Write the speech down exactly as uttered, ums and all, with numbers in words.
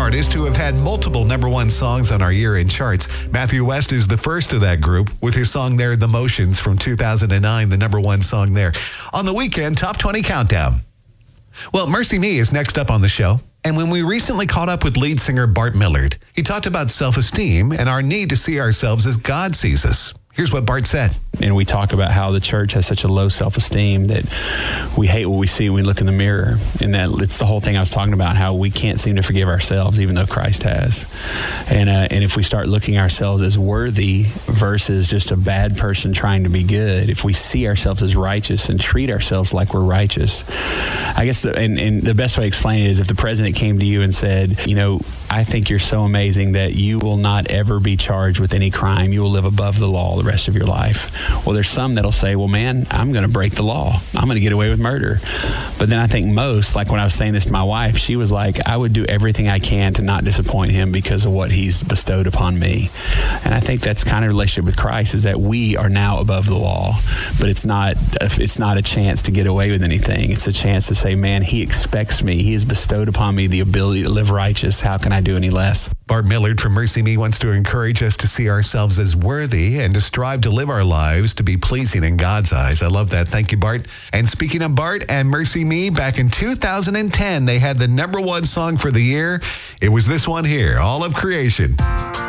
artists who have had multiple number one songs on our year-end charts. Matthew West is the first of that group with his song there, The Motions, from two thousand nine, the number one song there. On the weekend, Top twenty Countdown. Well, Mercy Me is next up on the show. And when we recently caught up with lead singer Bart Millard, he talked about self-esteem and our need to see ourselves as God sees us. Here's what Bart said. And we talk about how the church has such a low self-esteem that we hate what we see when we look in the mirror. And that it's the whole thing I was talking about, how we can't seem to forgive ourselves, even though Christ has. And uh, and if we start looking ourselves as worthy versus just a bad person trying to be good, if we see ourselves as righteous and treat ourselves like we're righteous, I guess, the, and, and the best way to explain it is if the president came to you and said, you know, I think you're so amazing that you will not ever be charged with any crime. You will live above the law the rest of your life. Well, there's some that'll say, well, man, I'm going to break the law. I'm going to get away with murder. But then I think most, like when I was saying this to my wife, she was like, I would do everything I can to not disappoint him because of what he's bestowed upon me. And I think that's kind of relationship with Christ, is that we are now above the law, but it's not, it's not a chance to get away with anything. It's a chance to say, man, he expects me. He has bestowed upon me the ability to live righteous. How can I do any less? Bart Millard from Mercy Me wants to encourage us to see ourselves as worthy and to strive to live our lives to be pleasing in God's eyes. I love that. Thank you, Bart. And speaking of Bart and Mercy Me, back in two thousand ten, they had the number one song for the year. It was this one here, All of Creation.